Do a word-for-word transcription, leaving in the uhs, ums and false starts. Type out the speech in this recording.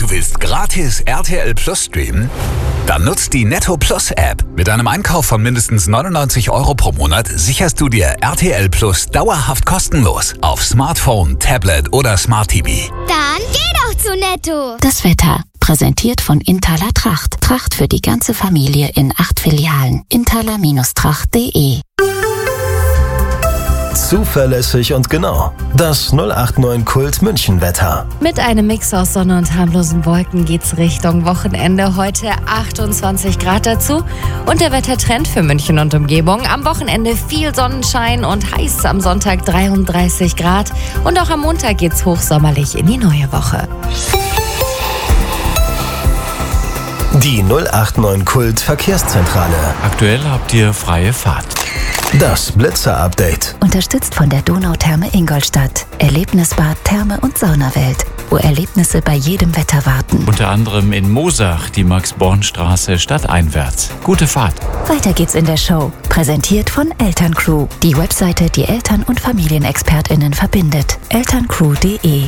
Du willst gratis R T L Plus streamen? Dann nutzt die Netto Plus App. Mit einem Einkauf von mindestens neunundneunzig Euro pro Monat sicherst du dir R T L Plus dauerhaft kostenlos auf Smartphone, Tablet oder Smart T V. Dann geh doch zu Netto. Das Wetter. Präsentiert von Inthaler Tracht. Tracht für die ganze Familie in acht Filialen. inthaler Tracht punkt de. Zuverlässig und genau. Das null acht neun Kult München Wetter. Mit einem Mix aus Sonne und harmlosen Wolken geht's Richtung Wochenende. Heute achtundzwanzig Grad dazu. Und der Wettertrend für München und Umgebung. Am Wochenende viel Sonnenschein und heiß, am Sonntag dreiunddreißig Grad. Und auch am Montag geht's hochsommerlich in die neue Woche. Die null acht neun Kult Verkehrszentrale. Aktuell habt ihr freie Fahrt. Das Blitzer-Update. Unterstützt von der Donautherme Ingolstadt. Erlebnisbad, Therme und Saunawelt, wo Erlebnisse bei jedem Wetter warten. Unter anderem in Moosach, die Max-Born-Straße stadteinwärts. Gute Fahrt. Weiter geht's in der Show. Präsentiert von Elterncrew. Die Webseite, die Eltern- und FamilienexpertInnen verbindet. elterncrew punkt de